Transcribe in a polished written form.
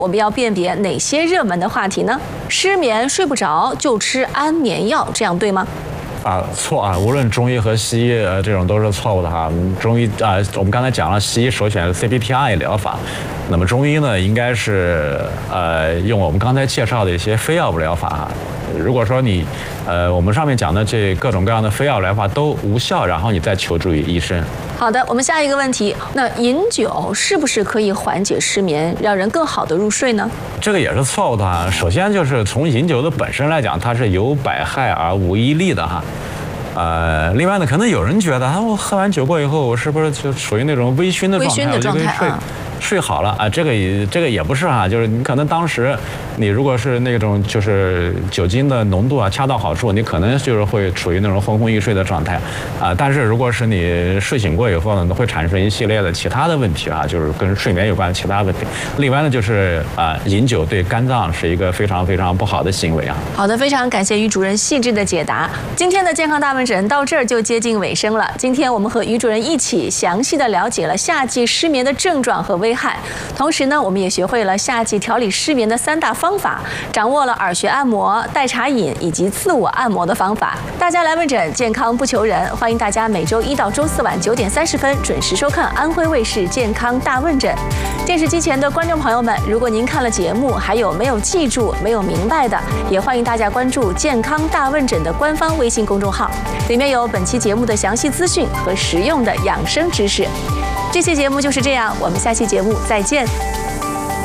我们要辨别哪些热门的话题呢？失眠睡不着就吃安眠药，这样对吗？ 错啊！无论中医和西医，这种都是错误的哈。中医我们刚才讲了，西医首选 CBT-I 疗法，那么中医呢，应该是用我们刚才介绍的一些非药物疗法哈。如果说你我们上面讲的这各种各样的非药疗法都无效，然后你再求助于医生。 好的，我们下一个问题，那饮酒是不是可以缓解失眠，让人更好的入睡呢？ 这个也是错误的哈。首先就是从饮酒的本身来讲，它是有百害而无一利的哈。另外呢，可能有人觉得我喝完酒过以后，我是不是就属于那种微醺的状态？ 微醺的状态睡好了啊，这个也不是哈，就是你可能当时你如果是那种就是酒精的浓度恰到好处，你可能就是会处于那种昏昏欲睡的状态啊。但是如果是你睡醒过以后呢，会产生一系列的其他的问题啊，就是跟睡眠有关的其他问题。另外呢，就是饮酒对肝脏是一个非常非常不好的行为啊。 好的，非常感谢于主任细致的解答。今天的健康大问诊到这儿就接近尾声了。今天我们和于主任一起详细的了解了夏季失眠的症状和危害，同时呢，我们也学会了夏季调理失眠的3大方法，掌握了耳穴按摩、代茶饮以及自我按摩的方法。大家来问诊，健康不求人，欢迎大家每周1到周4晚9点30分准时收看安徽卫视健康大问诊。电视机前的观众朋友们，如果您看了节目还有没有记住、没有明白的，也欢迎大家关注健康大问诊的官方微信公众号，里面有本期节目的详细资讯和实用的养生知识。这期节目就是这样，我们下期节目再见。